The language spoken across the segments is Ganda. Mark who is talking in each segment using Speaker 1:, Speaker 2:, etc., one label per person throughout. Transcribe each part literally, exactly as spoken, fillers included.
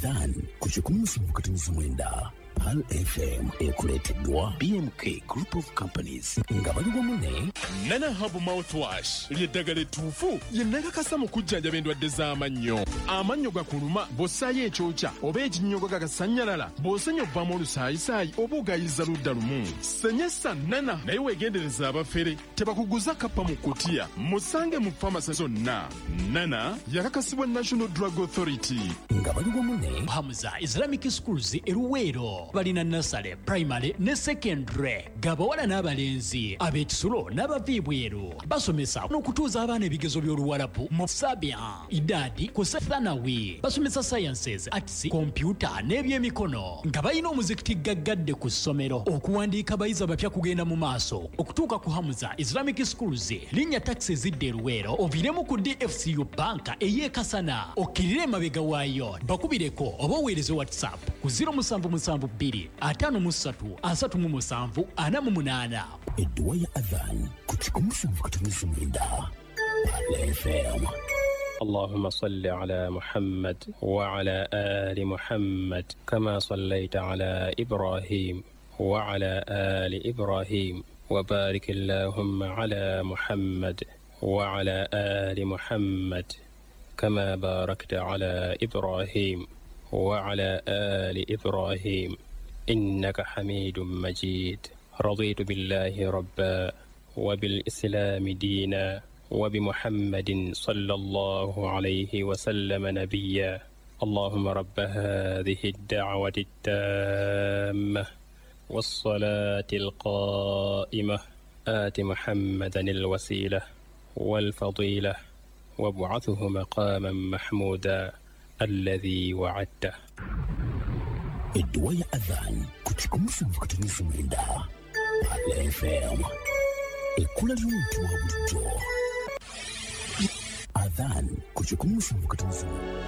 Speaker 1: Dan kuchikumu katumiza mwenda Pal F M ekuleteddwa B M K Group of Companies nga bali wamu
Speaker 2: Nana Hub Mouthwash ly'eddagala ettuufu ye nakakasa mu kujjanjaba endwadde z'amannyo. Amannyo gakuluma bw'ossaayo ekyokya oba ekinnyogo gagasannyalala bw'osenya obbamu olusaayisaayi oba ogayiza ludda lumu. Senyesa Nana naye weegendereza abafere tebakuguza kappa mu kutiya. Musange mu famasi zonna. Nana yakakasibwa National Drug Authority.
Speaker 1: Nga bali wamu ne
Speaker 3: Hamza Islamic Schools eruweero balina nursery, primary ne secondary gabawala n'abalenzi ab'ekisulo n'abaviibweru basomesa n'okutuuza abaana ebigezo by'oluwalabu mu sabia idadi ku sethanawi basomesa sciences, arts, computer n'ebyemikono nga balina omuzikiti gaggadde ku ssomero okuwandiika abayizi abapya kugenda mu maaso okutuuka ku Hamza Islamic Schools linnya taxi zidde eruweero oviiremu ku D F C U banka ey'ekasana okkirire emabega waayo bakubireko oba oweereze WhatsApp ku zero seven seven two atano musatu asatu mu musanvu ana mu munaana.
Speaker 1: edduwa ya adhan ku kikumu katumiza mwenda Pal F M.
Speaker 4: اللهم صل على محمد وعلى آل محمد كما صليت على إبراهيم وعلى آل إبراهيم وبارك اللهم على محمد وعلى آل محمد كما باركت على إبراهيم وعلى آل إبراهيم إنك حميد مجيد. رضيت بالله ربا وبالإسلام دينا وبمحمد صلى الله عليه وسلم نبيا. اللهم رب هذه الدعوة التامة والصلاة القائمة آت محمدا الوسيلة والفضيلة وابعثه مقاما محمودا الذي وعدته.
Speaker 1: edduwa ya adhan ku kikumu katumiza mwenda Pal F M. Ekkula ly'omuntu wa bulijjo. Adhan ku kikumu katumiza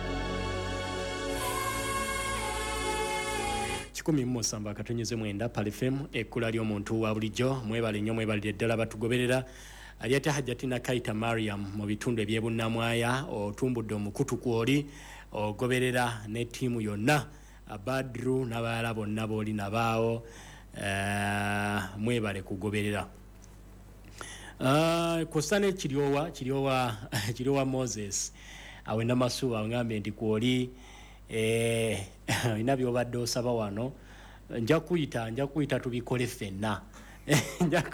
Speaker 5: kikumi mu musanvu akatonyeze mwenda Pal F M. Ekkula ly'omuntu wa bulijjo. Mwebale nnyo mwebalire ddala batugoberera. Aliyate Hajjatina Kaita Mariam mu bitundu eby'ebunnamwaya otumbudde omukutu kwoli ogoberera ne ttiimu yonna Badru n'abalala bonna booli nabaawo uh, mwebale kugoberera. Uh, kusane kiryowa kiryowa kiryowa Moses awenda masuwa ngambe ndi kwoli eh ina byobadde osaba wano nja kuyita nja kuyita tubikole ffenna nja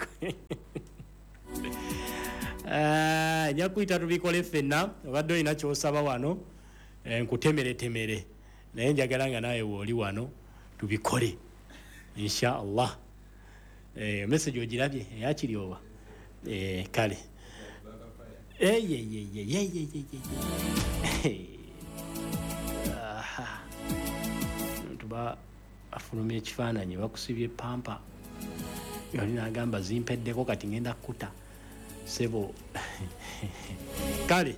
Speaker 5: Uh, nyakuita tubikole ffenna obadde ina kyosaba wano nkutemere temere naye njagala nga nawe woli wano tubikole insha Allah. Eh message ogirabye yakiryowa eh kale eh ye ye ye ye ye ye aha tuba afulumye ekifaananyi bakusibye pampa yali nagamba zimpeddeko kati ngenda kuta sebo kale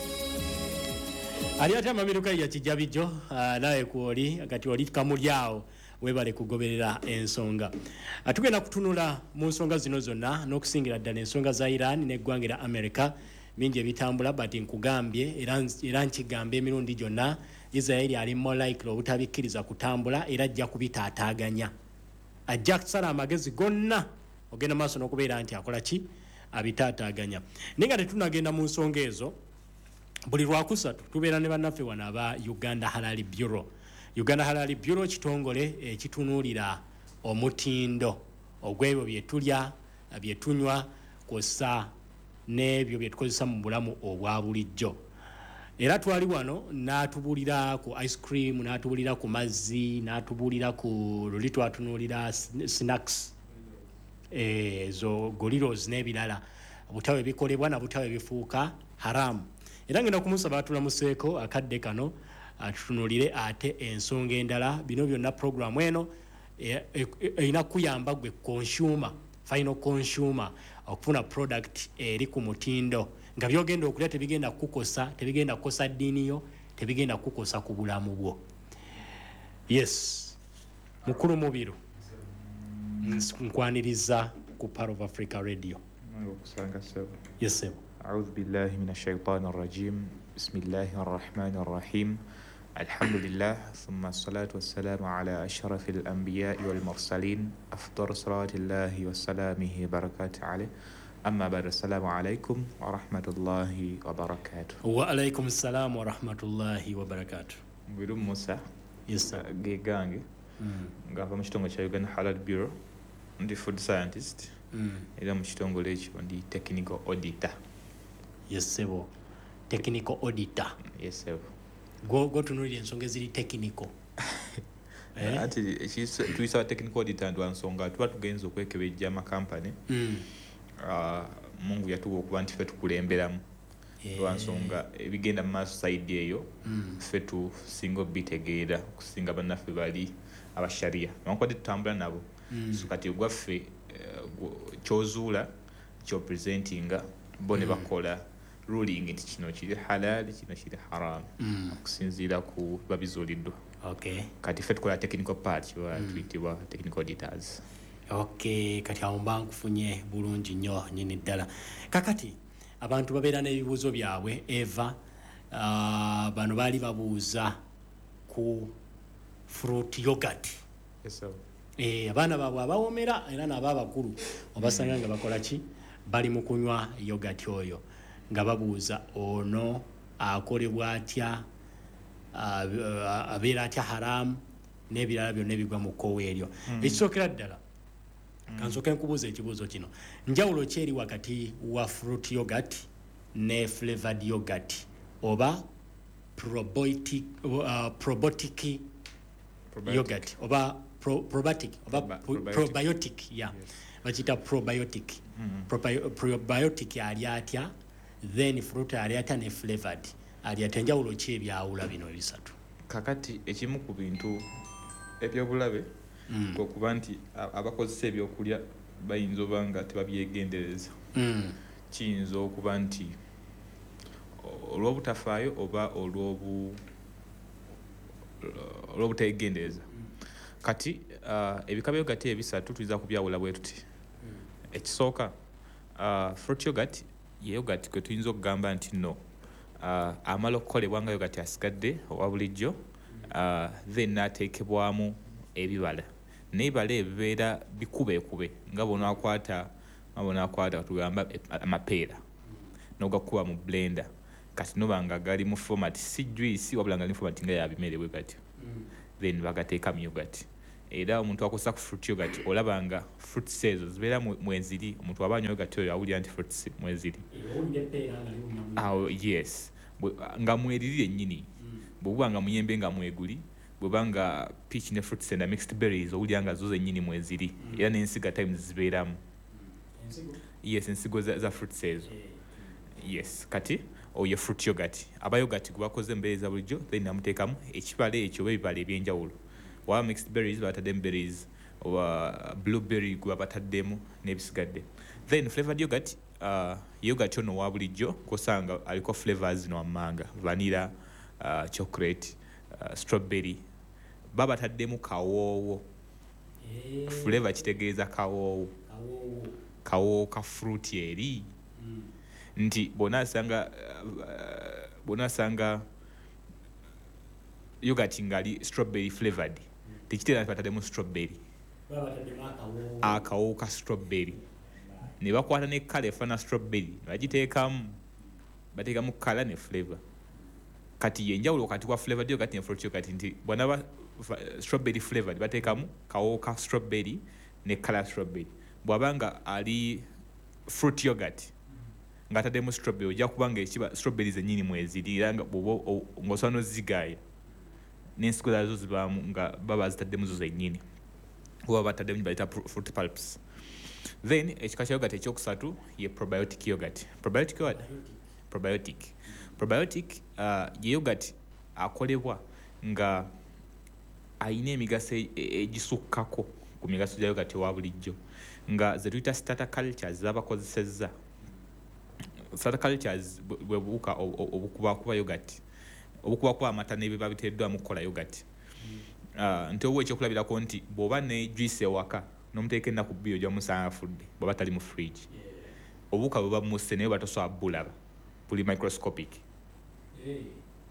Speaker 5: ali ate amamiruka ya kijabijjo uh, nawe kuoli kati oli kamulyao webale kugoberera ensonga. Atugenda kutunula mu nsonga zino zonna n'okusingira ddala ensonga za Iran n'eggwanga America mingi ebitambula but nkugambye era era nkigambe emirundi gyonna Israel ali more likely obutabikkiriza kutambula era ajja kubitaataaganya ajja kusala amagezi gonna ogenda maaso n'okubeera nti akola ki abitaataaganya. Ninga tetunagenda mu nsonga ezo buli lwakusatu tubeera ne bannaffe wano aba Uganda Halal Bureau. Uganda Halal Bureau kitongole ekitunuulira omutindo ogw'ebyo bye tulya bye tunywa kw'ossa n'ebyo bye tukozesa mu bulamu obwa bulijjo. Era twali wano n'atubuulira ku ice cream, n'atubuulira ku mazzi, n'atubuulira ku luli twatunuulira snacks ezo goliros n'ebirala butawe bikolebwa na butawe bifuuka haramu. Era ngenda kumusaba atulamuseeko akadde kano atutunulire ate ensonga endala. Bino byonna program eno erina kuyamba gwe consumer, final consumer okufuna product eri ku mutindo nga byogenda okulya tebigenda kukosa, tebigenda kukosa ddiini yo, tebigenda kukosa ku bulamu bwo. Yes, mukulu mubiru nkwaniriza ku Part of Africa Radio. Yes sir.
Speaker 6: أعوذ بالله من الشيطان الرجيم بسم الله الرحمن الرحيم الحمد لله ثم الصلاة والسلام على أشرف الأنبياء والمرسلين أفضل صلاة الله وسلامه بركات عليه أما بعد السلام عليكم ورحمة الله وبركاته.
Speaker 5: وعليكم السلام ورحمة الله وبركاته.
Speaker 6: Mbiru Musa
Speaker 5: Yes sir.
Speaker 6: Gegange ngava mu kitongole kya Uganda Halal Bureau ndi food scientist era mu kitongole ekyo ndi technical auditor.
Speaker 5: Yes sebo. Technical auditor.
Speaker 6: Yes sebo.
Speaker 5: Go go tunulira ensonga eziri technical.
Speaker 6: Eh? Ati tuyisaba technical auditor ndu ansonga tuba tugenza okwekebejja amakampani mm. uh, Mungu yatuwa okuba nti ffe tukulemberamu lwansonga ebigenda mu maaso side eyo ffe tusinga obitegeera okusinga bannaffe bali abasharia newankubadde tutambula nabo so kati ogwaffe kyozuula kyopresentinga bo ne bakola ruling nti kino kiri halal kino kiri haram okusinziira ku babizuuliddwa.
Speaker 5: Okay.
Speaker 6: Kati ffe tukola technical part tuyitibwa technical auditors.
Speaker 5: Okay, kati awo mba nkufunye bulungi nnyo nyini ddala. Kakati abantu babeera n'ebibuuzo byabwe eva uh, bano baali babuuza ku fruit yogurt.
Speaker 6: Yes sir.
Speaker 5: Eh, abaana baabwe abawoomera era n'aba abakulu obasanga nga bakola ki bali mu kunywa yogurt oyo nga babuuza ono akolebwa atya uh, abeera atya haramu n'ebirala byonna ebigwa mu kkowe eryo. Ekisookera ddala kansoke nkubuuza ekibuuzo kino, njawulo ki eri wakati wa fruit yogurt ne flavored yogurt oba probiotic uh, probiotic yogurt oba pro, probiotic oba
Speaker 6: Proba-
Speaker 5: pro,
Speaker 6: probiotic.
Speaker 5: probiotic yeah yes. Bakita probiotic mm-hmm. Probi- probiotic ali atya then fruit ali atya ne flavored ali atya, njawulo ki ebyawula bino ebisatu?
Speaker 6: Kakati ekimu ku bintu ebyobulabe mm. okuba nti abakozesa ebyokulya bayinza oba nga tebabyegendereza mm. kiyinza okuba nti olw'obutafaayo oba olw'obu olw'obutegendereza mm. Kati uh, ebika byogati ebisatu tuyinza kubyawula bwe tuti mm. Ekisooka uh, fruit yogurt ye yogurt kwe tuyinza okugamba nti no uh, amala okukolebwa nga yogurt asigadde owa bulijjo uh, then n'ateekebwamu ebibala n'ebibala ebibeera bikubeekube nga bonaakwata nga bonaakwata tugamba amapeera n'ogakuba mu blender kati noba nga gali mu format si juice wabula nga gali mu format nga yabimere bwe gatyo then bagateeka mu yogurt era omuntu akozesa ku fruit yogurt olaba nga fruits ezo zibeera mweziri omuntu aba anywa yogurt oyo awulira nti fruits mweziri awo yes nga mweririre ennyini bw'oba nga muyembe nga mweguli bw'oba nga peach ne fruits and mixed berries owulira nga zo zennyini mweziri era n'ensiga times zibeeramu yes ensigo za, za fruits ezo yes kati oyo fruit yogurt aba yogurt gwe bakoze embeereza bulijjo then namuteekamu ekibala ekyo oba ebibala ebyenjawulo waba mixed berries batademu berries oba blueberry gwe bataddemu n'ebisigadde then flavored yogurt uh, yogurt ono wa bulijjo kosanga aliko flavors no amanga vanilla uh, chocolate uh, strawberry baba taddemu kawoowo yeah. Flavor kitegeeza kawoowo kawoowo kawoowo ka fruit eri mm. Nti bonasanga uh, bonasanga yogurt ngali strawberry flavored mm. Tekitera batademu strawberry baba taddemu akawoowo akawoowo ka strawberry ne bakwata ne kala efana strawberry bagiteekamu bateekamu kala ne flavor kati yenjawulo kati kwa flavored yogurt ne fruit yogurt nti bwanaba strawberry flavored bateekamu kawo ka strawberry ne kala strawberry bwabanga ali fruit yogurt nga taddemu strawberry ojja kubanga ekiba strawberry zennyini mweziri era nga bwoba ng'osobola n'ozigaya n'ensigo zazo zibaamu nga baba zitaddemu zo zennyini oba bataddemu bayita fruit pulps. Then ekika kya yogurt ekyokusatu ye probiotic yogurt. Probiotic what? Probiotic. Probiotic uh, ye yogurt akolebwa nga ayina emigaso egisukkako ku migaso gya yogurt ewa bulijjo nga ze tuyita starter cultures z'abakozesezza. Starter cultures bwe buuka obukubakuba yogurt obukubakuba amata n'ebiba biteereddwamu kukola yogurt. Uh, nti owa ekyokulabirako nti bw'oba ne juice ewaka n'omuteeka ennaku bbiri ojja musanga afudde bw'aba tali mu fridge obuuka bwe bamusse naye batosobola bulaba buli microscopic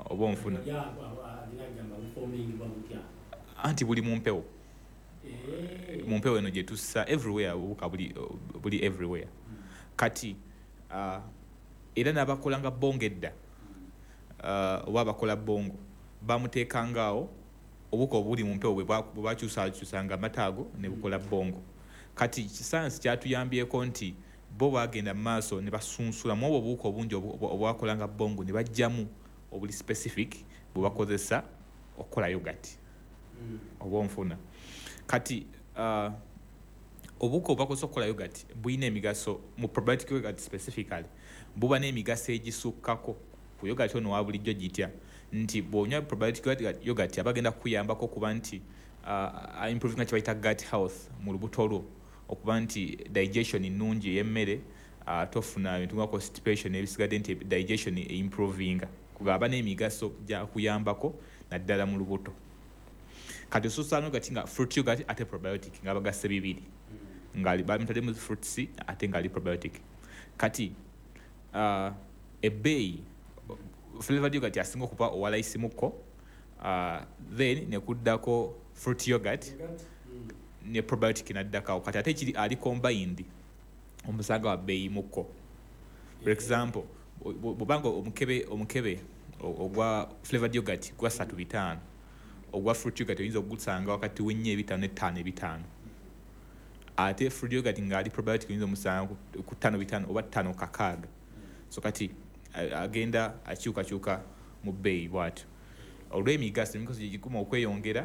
Speaker 6: oba onfuna
Speaker 5: ya alinagamba forming bamutya
Speaker 6: anti buli mu mpewo
Speaker 5: eh
Speaker 6: mu mpewo eno gye tussa everywhere obuwuka buli buli everywhere kati uh, era n'abakola nga bongo edda uh, oba abakola bongo bamuteekangaawo obuwuka obuli mu mpewo bwe bakyusakyusanga amataago ne bukola bongo kati kisayansi kyatuyambyeko nti bo bagenda mu maaso ne basunsulamu obwo obuwuka obungi obwakola nga bongo ne bajjamu obuli specific bwe bakozesa okukola yogati oba onfuna kati uh, obuwuka obwakozesa okukola yogati bulina emigaso mu probiotic yogurt specifically buba n'emigaso egisukkako ku yogati ono wa bulijjo gitya nti bw'onywa probiotic yogurt abagenda kukuyambako okuba nti uh, improving nga kyebayita gut health mu lubuto lwo okuba nti digestion nnungi ey'emmere uh, tofuna bintu nga constipation ebisigadde nti digestion improvinga kugaba n'emigaso gyakuyambako naddala mu lubuto kati osusanga gati nga fruit yogurt ate probiotic nga bagasse bibiri nga bamutadde mu fruit C ate nga ali probiotic kati uh, ebbeeyi flavored yogurt asinga okuba owalayisimuko uh, then nekuddako fruit yogurt ne probiotic naddakawo kati ate kiri ali combined omusanga wa bbeeyi muko for example bwobanga omukebe omukebe ogwa flavored yogurt gwa satu bitaano ogwa fruit yogurt oyinza okugusanga wakati w'ennya ebitaano n'ettaano ebitaano ate fruit yogurt nga ali probiotic oyinza omusanga ku ttaano bitaano oba ttaano kakaaga so kati agenda akyukakyuka mu bbeeyi bw'atyo olw'emigaso emigaso gye gikuma okweyongera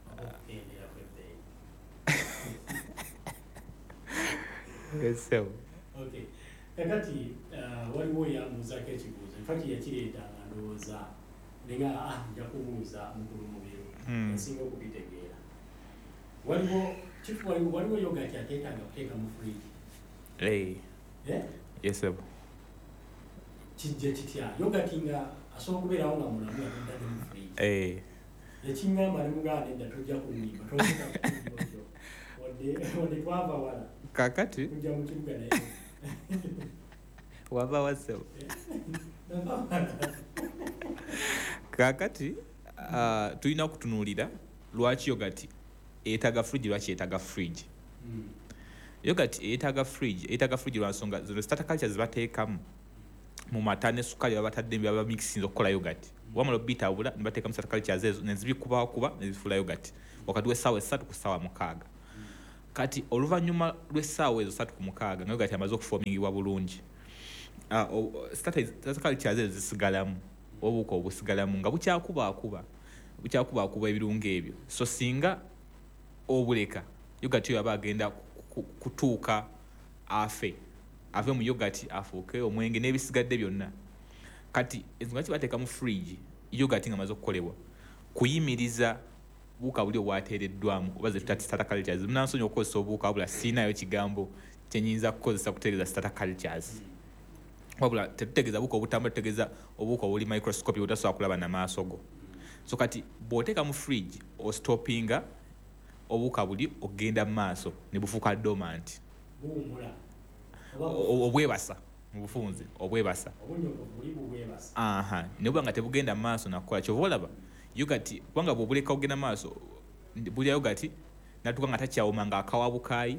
Speaker 6: so
Speaker 5: okay kakati waliwo yamuzaako ekibuuzo infacti yakireeta nga ndowooza nenga ah nja kubuuza mukulu mubiro nsinga okubitegeera waliwo kifu waliwo waliwo yogati ateetaaga kuteeka mu fridge
Speaker 6: hey
Speaker 5: eh
Speaker 6: yes sir
Speaker 5: kijja kitya yogati nga asobola okubeerawo nga mulamu atadde mu fridge
Speaker 6: eh
Speaker 5: ekingamba ne muganda edda tojja kunyimba tojja kunyimba wadde wadde twava wala
Speaker 6: kakati
Speaker 5: kujja mu kibuga naye
Speaker 6: wava wase kakati uh, tulina okutunuulira lwaki yogati eetaga fridge lwaki eetaga fridge
Speaker 5: mm.
Speaker 6: yogati eetaga fridge eetaga fridge lwa nsonga zino starter cultures bateekamu mu mata ne sukali babatadde baba mixing okukola yogati mm. wamala obitabula ne bateekamu starter cultures ezo ne zibikuba kuba ne zifuula yogati wakati w'essaawa essatu ku ssaawa mukaaga mm. kati oluvannyuma lw'essaawa ezo ssatu ku mukaaga nga yogati amaze okufomingibwa bulungi uh, starter cultures ezo zisigalamu obuuka obusigalamu nga bukyakubaakuba bukyakubaakuba ebirungo ebyo so singa obuleka yogati oyo aba agenda kutuuka afe ave mu yogati afuuke omwenge n'ebisigadde byonna kati ensonga ki bateeka mu fridge yogati nga amaze okukolebwa kuyimiriza buuka buli obwateereddwamu oba ze tutati starter cultures munansonyi okukozesa obuuka wabula siinayo kigambo kyenyinza kukozesa kutegeeza starter cultures wabula tetutegeeza buuka obutambula tutegeeza obuuka obuli microscope butasobola kulaba namaaso go so kati bw'oteeka mu fridge ostopinga obuuka buli ogenda mu maaso ne bufuuka dormant obwebasa mu bufunze obwebasa aha ne buba nga tebugenda mu maaso nakukola kyova olaba yogati kubanga bw'obuleka ogenda mu maaso bulya yogati natuka nga takyawuma nga akawabukaayi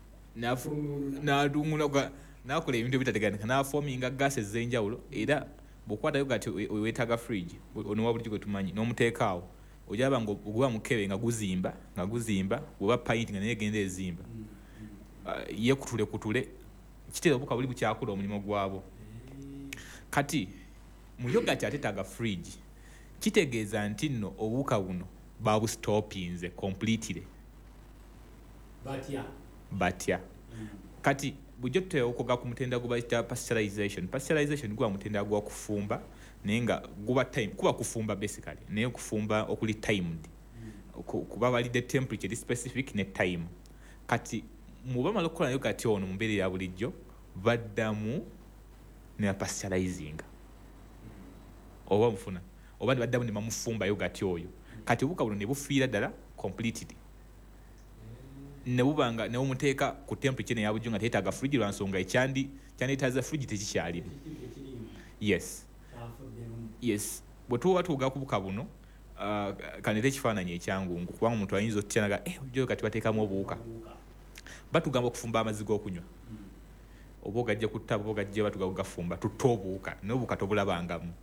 Speaker 6: n'adungula nakola ebintu ebitateganika n'afoominga gaasi ez'enjawulo era bw'okwata yogati weetaaga fridge onowa bulijjo gwe tumanyi n'omuteekaawo ojaba nga oguba mukebe nga guzimba nga guzimba bweba pint nga naye genda ezimba uh, ye kutule kutule kitera obuka buli bukyakula omulimu gwabo kati mu yogati ateetaaga fridge kitegeeza nti nno obuuka buno babustopinze completely
Speaker 5: batya
Speaker 6: batya mm. kati bujjo tutera okuga ku mutenda gwe bayita pasteurization pasteurization gwa mutenda gwa kufumba naye nga guba time kuba kufumba basically naye kufumba okuli timed mm. kuba balidde temperature di specific ne time kati muba malo kola yogati ono mu mbeera ya bulijjo baddamu ne pasteurizing mm. oba mfuna oba baddamu ne bamufumba yogati oyo mm. kati obuka buno ne bufiira ddala completely ne bubanga ne umuteeka ku temperature ne yabujjo nga teetaaga fridge lwa nsonga ekyandi kyandetaaza fridge tekikyalimu yes yes bwe tuba tuuga ku buka buno uh, kanete ekifaananyi ekyangungu kubanga omuntu ayinza otyanaga eh, jo kati bateekamu obuwuka batugamba okufumba amazzi g'okunywa oba ogajja ku ttaba oba ogajja batuga kugafumba tutta obuwuka naye obuwuka tobulabangamu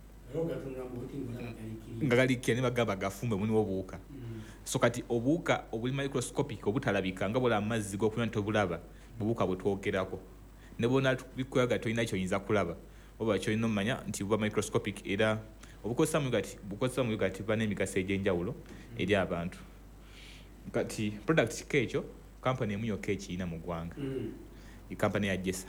Speaker 6: nga galikira ne bagamba gafumbe muni obuwuka so kati obuwuka obuli microscopic obutalabika nga bwolaba amazzi g'okunywa ntobulaba bubuwuka bwe twogerako ne bwona bikulaga tolina ky'oyinza kulaba oba kyolina omumanya nti buba microscopic era obukozesa mu yogati bukozesa mu yogati buba n'emigaso egy'enjawulo eri abantu kati product kekyo kampani emu yokka ekiyina mu ggwanga ikampani ya Jessa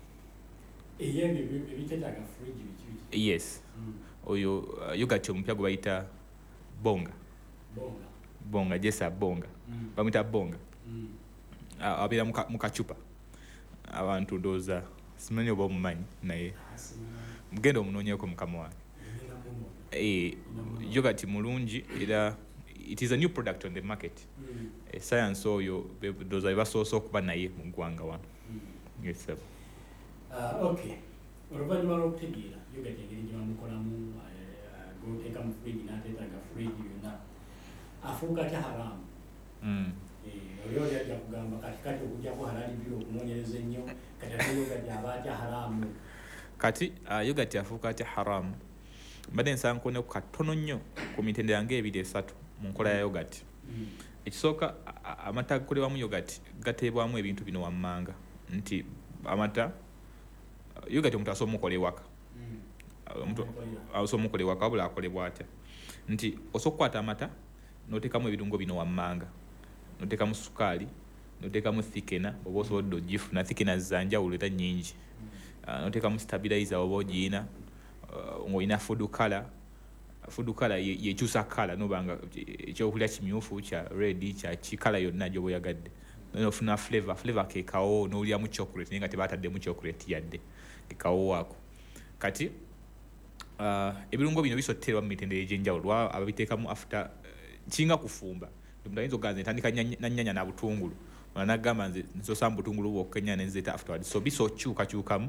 Speaker 6: yes oyo uh, yogati omupya gwe bayita bonga bonga bonga Jessa bonga mm. bamuyita bonga mm. uh, abeera mu kacupa abantu ndowooza simanyi oba omumanyi naye mugenda omunoonyeko mukama wange eh, yogati mulungi era it is a new product on the market mm. eh, science oyo ndowooza bebasoose okuba naye mu ggwanga wano mm. yes sir.
Speaker 5: Uh, okay oluvannyuma lw'okutegeera yogati engeri gye bamukolamu goteeka mu fridge n'ateetaaga fridge yonna afuuka atya haramu
Speaker 6: mm.
Speaker 5: oli oli ajja kugamba kati kati okujjako halali biro okunoonyereza ennyo kati ate yogati aba atya haramu
Speaker 6: kati uh, yogati afuuka atya haramu mbadde nsankone ku katono nnyo ku mitendera ng'ebiri esatu mu nkola ya yogati mm. ekisooka amata gakolebwamu yogati gateebwamu ebintu bino wammanga nti amata yogati omuntu asobola omukola ewaka omuntu asobola omukola ewaka wabula akolebwa atya nti osobola okukwata amata n'oteekamu ebirungo bino wammanga n'oteekamu sukaali n'oteekamu thikena oba osobodde ogifuna thikena zanjawulo era nnyingi n'oteekamu stabilizer oba ogiyina ng'olina food color food color yekyusa kala nobanga ekyokulya kimyufu kya red kya kikala yonna gyoba oyagadde nofuna flavor flavor kekawo n'olyamu chocolate naye nga tebataddemu chocolate yadde kekawo waako kati uh, ebirungo bino bisotterwa mu mitendera egy'enjawulo ababiteekamu after uh, kinga kufumba omuntu ayinza okuganza ntandika nanyanya na butungulu nagamba nze nsosa mu butungulu bwokka ennyanya nenzeeta afterward so biso okyukakyukamu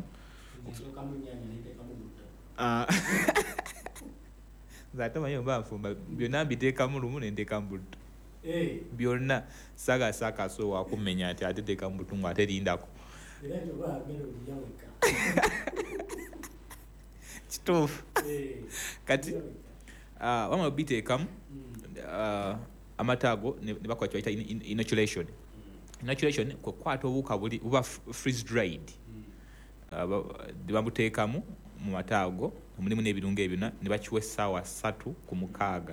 Speaker 6: ate manyi mba nfumba byonna mbiteekamu lumu nenteekamu butto byonna saagasaakaso wakumenya nti ate teekamu butungulu ate lindako kituufu kati wamala biteekamu amata ago ne bakola kyebayita inoculation inoculation kwekwata obuwuka buli buba freeze dried babuteekamu mu mata ago mulimu n'ebirungo ebyonna ne bakiwa essaawa ssatu ku mukaaga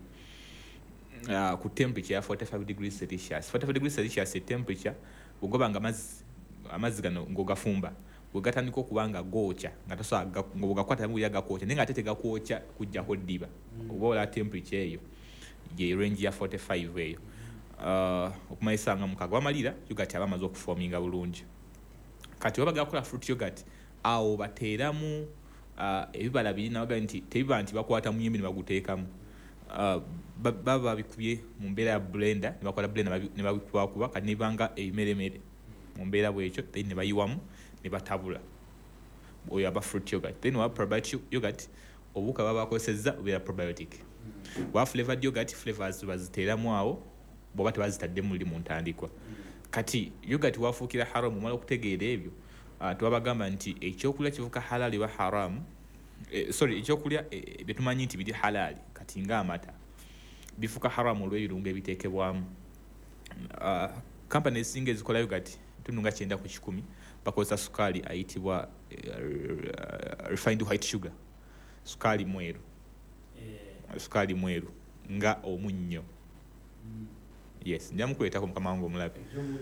Speaker 6: ku temperature ya forty-five degrees celsius forty-five degrees celsius temperature bwegoba nga amazzi gano ng'ogafumba bwegatandika okuba nga gookya nga tosobola ng'ogakwata mu yagakwokya naye nga ate tegakwokya kujjako ddiba oba olaba temperature eyo ye range ya forty-five eyo okumanyisa nga mukaaga wamalira yogati aba amaze okufoominga bulungi kati waba gakola fruit yogati awo bateeramu ebibala birina baga nti tebiba nti bakwata muyimbi ne baguteekamu baba babikubye mu mbeera ya blender ne bakola blender ne babikubakuba kati nebanga ebimeremere mu mbeera bwekyo then ne bayiwamu ne batabula oyo aba fruit yogurt then waba probiotic yogurt obuwuka baba bakozesezza obeera probiotic wa flavored yogurt flavors baziteeramu awo bw'oba tebazitadde muli mu ntandikwa kati yogurt wafuukira haramu omala okutegeera ebyo tewabagamba nti ekyokulya kivuka halali wa haramu sorry ekyokulya bye tumanyi nti biri halali kati ng'amata bifuka haramu olw'ebirungo ebiteekebwamu kampani ezisinga ezikola yogurt tununga kyenda ku kikumi bakozesa sukaali ayitibwa refined white sugar sukaali mweru sukaali mweru nga omunnyo yes nja mukuleetako mukama wange omulabe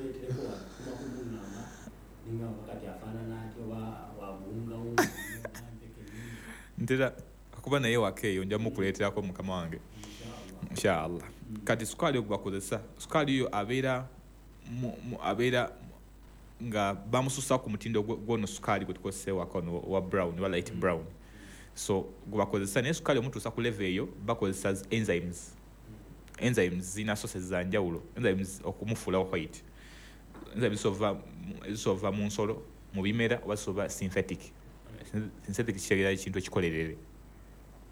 Speaker 6: ntera akuba naye waka eyo nja mukuleeterako mukama wange inshallah kati sukaali oyo gwebakozesa sukaali oyo abeera abeera nga bamususa ku mutindo gwono sukaali gwe tukozesa ewaka ono wa brown wa light brown so gwebakozesa naye sukaali omutuusa ku level eyo bakozesa enzymes enzymes zina sources za njawulo enzymes okumufuula white enzymes zisoova mu nsolo mu bimera oba zisoova synthetic synthetic kitegeera ekintu ekikolerere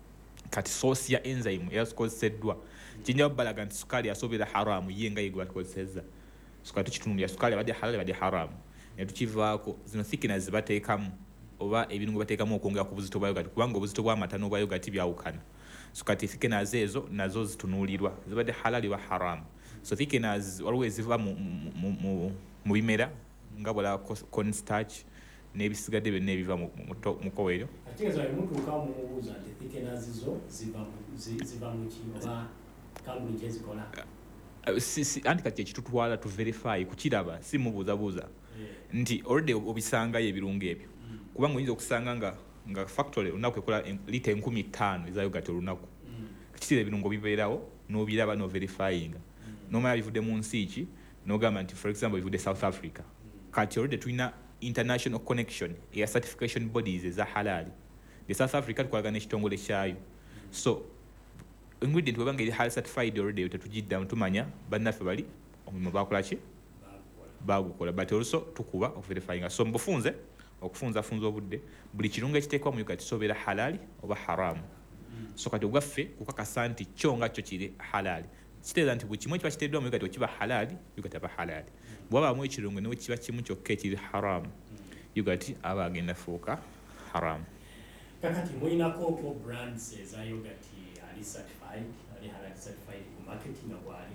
Speaker 6: kati source ya enzyme yakozzeddwa kinja balaga nti sukali asobera haramu yenga yigwa kozeza sukali tukitundu ya sukali abadde halal abadde haramu ne tukivaako zino thickeners zibateekamu oba ebirungo bateekamu okwongera ku buzito bwa yogurt kubanga obuzito bw'amata n'obwa yogurt byawukana so kati thickeners ezo nazo zitunuulirwa zibadde halal wa haramu so thickeners waliwo eziva mu, mu, mu, mu bimera nga bwala corn starch n'ebisigadde byonna ebiva mu mukowe eyo
Speaker 5: ategeeza omuntu ukamubuuza nti thickeners zo ziva ziva mu ki oba kampuni gye zikola
Speaker 6: si si anti kati ekitutwala tu verify kukiraba si mubuuzabuuza nti already obisangayo ebirungo ebyo kubanga oyinza okusanga nga nga factory olunaku ekola lita enkumi ttaano eza yogurt olunaku kitira ebirungo bibeerawo n'obiraba no verifying nomala bivudde mu nsi ki n'ogamba nti for example bivudde South Africa kati already tulina international connection ya certification bodies eza halali the South Africa tukolagana n'ekitongole kyayo so ingredient webanga eri halal certified already tetugiddamu tumanya bannaffe bali omulimu bakola ki bagukola but also tukuba okuverifyinga so mbufunze okufunza funza obudde buli kirungo ekiteekwa mu yogurt kisobeera halali oba haramu so kati ogwaffe kukakasa nti kyo nga kyo kiri halali kitegeeza nti buli kimu ekiba kiteereddwa mu yogurt okiba halali yogurt aba halali bw'abaamu ekirungo ne kiba kimu kyokka ekiri haramu yogurt aba agenda fuuka haramu
Speaker 5: kakati mulinako ko brands eza yogurt ali certified ali halal certified ku marketing abwali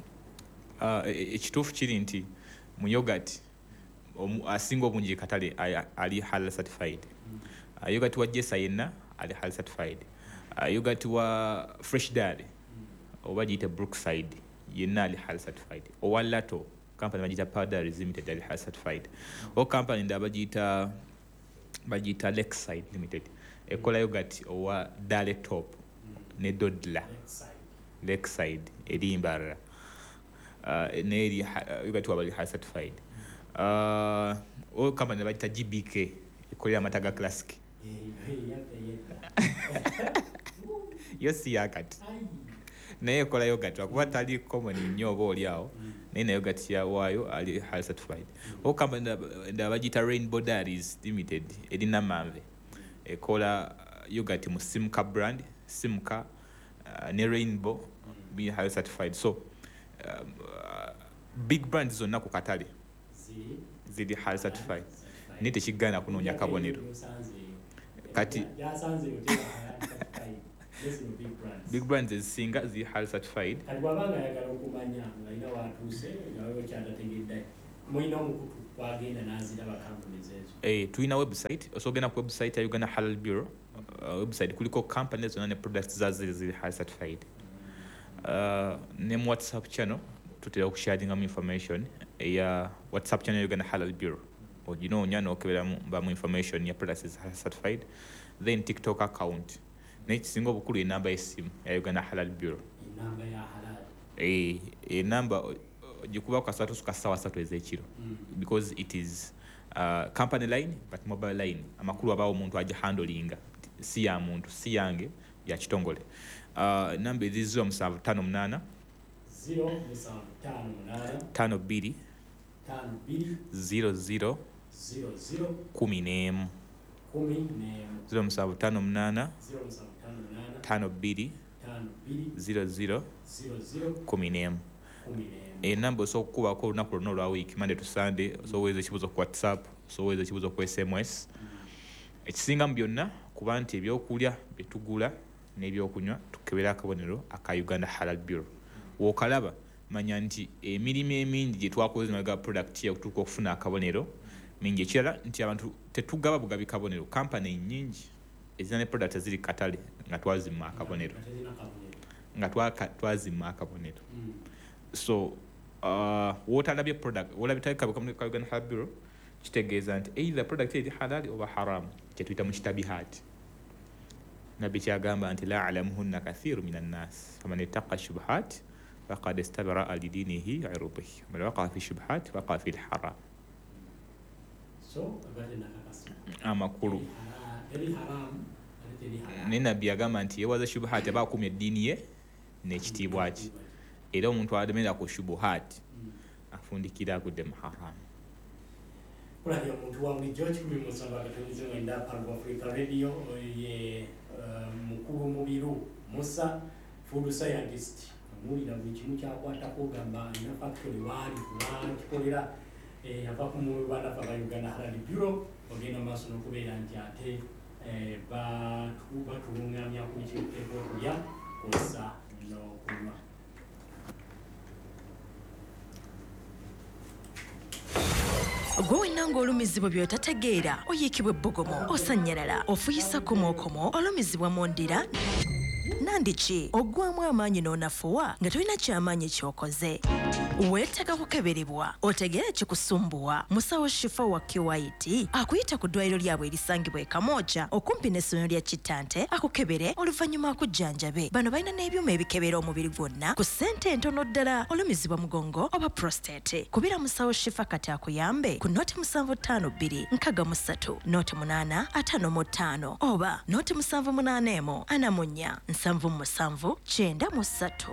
Speaker 6: uh, ekituufu kiri nti mu yogurt asinga obungi katale ali halal certified uh, yogurt wa Jessa yenna ali halal certified uh, yogurt wa Fresh Dairy oba giyita Brookside yenna ali halal certified owa Lato company bagiyita Powders Limited ali halal certified o company nda bagiyita bagiyita Lakeside Limited ekola yogurt owa Dale Top ne Dodla Lakeside erimbarra uh, ne eri uh, yogurt wa bali halal certified uh, o company bagiyita G B K ekolera amata classic yosi yakati naye ekola yogurt wakuba tali common nnyo oba oli awo naye na yogurt ya waayo ali halal certified o company nda bagiyita Rainbow Dairies Limited erina manve ekola yogurt mu Simca brand Simca uh, ne Rainbow be halal certified so um, uh, big brands zonna ku katale ziri halal certified naye tekigana kunoonya kabonero kati big brands ezisinga ziri halal certified
Speaker 5: kati bwabanga ayagala okumanya ng'alina watuuse ngawe kyatategedde mulina omukutu wagenda n'aziraba companies ezo
Speaker 6: eh tulina website osogenda ku website ya Uganda Halal Bureau uh, website kuliko companies zonna ne products zazo ziri halal certified uh, ne mu WhatsApp channel tutera okusharinga mu information ya WhatsApp channel ya Uganda Halal Bureau oginoonya n'okeberamu bamu information ya products is halal certified then TikTok account n'ekisinga obukulu enamba y'essimu ya Uganda Halal Bureau
Speaker 5: enamba ya halal
Speaker 6: eh enamba gikuba ku kasatu suka sawa satu ezekiro because it is uh, company line but mobile line amakulu abawo omuntu aje handlinga si ya muntu si yange ya kitongole uh, namba ezi zero musanvu ttaano munaana
Speaker 5: zero musanvu ttaano munaana
Speaker 6: ttaano bbiri
Speaker 5: ttaano bbiri
Speaker 6: zero zero
Speaker 5: zero zero
Speaker 6: kumi n'emu
Speaker 5: kumi n'emu
Speaker 6: zero musanvu ttaano munaana
Speaker 5: zero musanvu ttaano munaana
Speaker 6: ttaano bbiri
Speaker 5: ttaano bbiri
Speaker 6: zero zero
Speaker 5: zero zero
Speaker 6: kumi n'emu
Speaker 5: kumi n'emu
Speaker 6: enamba osobola okukubako olunaku lwonna olwa week Monday to Sunday osobola oweza ekibuuzo ku WhatsApp osobola oweza ekibuuzo ku S M S ekisinga mu byonna kuba nti ebyokulya byetugula n'ebyokunywa tukebera akabonero aka Uganda Halal Bureau wookalaba manya nti emirimu emingi gye twakoze maga product ya kutuuka okufuna akabonero mingi ekirala nti abantu tetugaba bugabi kabonero company nyingi ezina ne product ziri katale nga twazimma akabonero nga twazimma akabonero so uh, wotalabye product wolabye taka ka Uganda Halal Bureau kitegeeza nti either product eri halali oba haramu kyetuyita mu kitabihaati nabbi kyagamba nti la alamuhunna kathiru min annas faman ittaqa shubuhat faqad istabraa lidinihi irdihi man waqa fi shubuhat waqa fi lharam
Speaker 5: so abadde nakakasa
Speaker 6: amakulu
Speaker 5: eri haramu eri halal
Speaker 6: naye nabbi yagamba nti yewaza shubuhat aba akumya eddiini ye n'ekitiibwa kye era omuntu alemera ku shubuhat afundikira agudde mu haramu
Speaker 5: kulabya omuntu wa bulijjo kikumi mu nsonga katonyize mwenda Palo Africa Radio ye mukulu mubiru Musa food scientist amulira buli kimu kyakwatako ogamba alina factory waali wakikolera ava ku mubanda fa Uganda Herald Bureau ogenda maaso n'okubeera nti ate batulungamya ku kiteeko okulya kosa n'okunywa.
Speaker 7: Gwe nanga olumizibwa by'otategeera oyiikibwa ebbogomo osanyalala ofuyisa komokomo olumizibwa mu ndira nandiki ogwamu amaanyi n'onafuwa nga tolina kyamaanyi kyokoze weetaaga kukeberebwa otegeera kikusumbuwa musawo Shifa wa Kiwaiti akuyita ku ddwaliro lyabwe erisangibwa e Kamooja okumpi n'essomero lya Kitante akukebere oluvannyuma akujjanjabe. Bano balina n'ebyuma ebikebera omubiri gwonna ku ssente entono ddala olumizibwa mugongo oba prostate. Kubira musawo Shifa kati akuyambe ku noti musanvu ttaano bbiri nkaga mu ssatu noti munaana ataano mu ttaano oba noti musanvu munaana emu ana mu nnya nsanvu mu musanvu kyenda mu ssatu.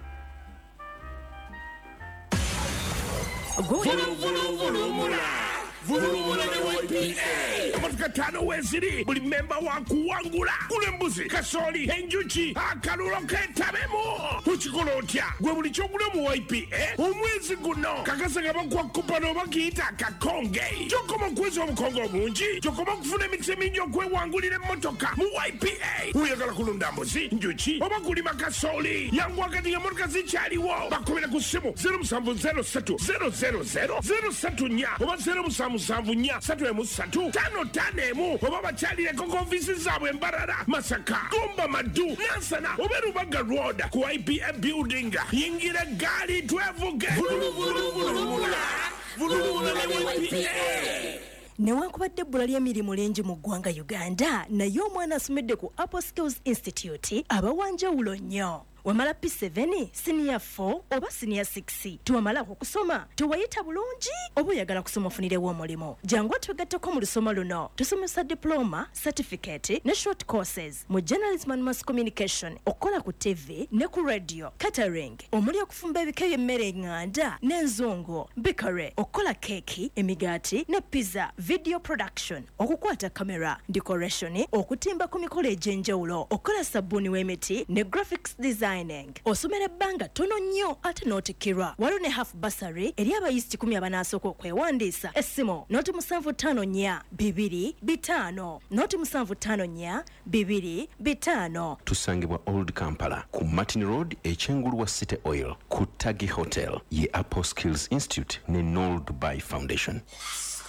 Speaker 1: Vulumula Vulumula ne Y P A amatuka ttaano weeziri buli memba wakuwangula gula embuzi kasooli enjuki akalulu keetabemu tukikola otya gwe buli kyogula mu Y P A omwezi guno kakasa nga bakuwa kupano oba kiyita akakonge kyokoma okuweza obukonge obungi kyokoma okufuna emikisa emingi okwewangulira emmotoka mu Y P A oyagala kulunda mbuzi njuki oba kulima kasooli yangu wakati nga motoka zikyaliwo bakubira ku ssimu zero musanvu zero ssatu zero zero zero zero ssatu nnya oba zero musanvu musanvu nnya ssatu emu ssatu ttaano ttaano emu oba bakyalireko ku ofiisi zaabwe Mbarara Masaka Gomba Maddu Nansana oba Rubaga Road ku Y P A building yingira gaali twevuge vulumula vulumula ne Y P A.
Speaker 7: Newankubadde ebbula ly'emirimu lingi mu ggwanga Uganda naye omwana asomedde ku Apple Skills Institute abawanjawulo nnyo. Wamala P seven, Senior four oba Senior six tuwamala okusoma tuwayita bulungi oba oyagala kusoma ofunirewo omulimu jangu tugatteko mu lusoma luno tusomesa diploma, certificate ne short courses mu journalism and mass communication okola ku T V ne ku radio, catering omuli okufumba ebika by'emmere enganda n'enzungu, bakery okola keki, emigaati ne pizza, video production okukwata kamera, decoration okutimba ku mikolo egy'enjawulo okola sabbuuni w'emiti ne graphics design. Osomera ebbanga tono nnyo ate n'otikirwa waliwo ne half bursary eri abayizi kikumi abanasooka okwewandiisa essimu noti musanvu ttaano nnya bibiri bitaano noti musanvu ttaano nnya bibiri bitaano.
Speaker 8: Tusangibwa Old Kampala ku Martin Road ekyengulu wa City Oil ku Tagi Hotel ye Apple Skills Institute ne Noel Dubai Foundation.